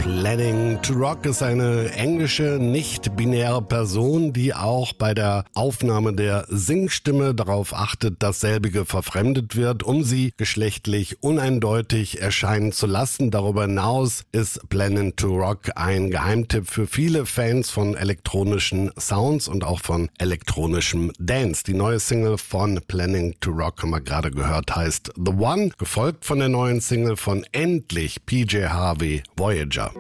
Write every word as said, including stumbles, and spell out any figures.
Planning to Rock ist eine englische, nicht-binäre Person, die auch bei der Aufnahme der Singstimme darauf achtet, dass selbige verfremdet wird, um sie geschlechtlich uneindeutig erscheinen zu lassen. Darüber hinaus ist Planning to Rock ein Geheimtipp für viele Fans von elektronischen Sounds und auch von elektronischem Dance. Die neue Single von Planning to Rock, haben wir gerade gehört, heißt The One, gefolgt von der neuen Single von endlich P J Harvey, Voyager.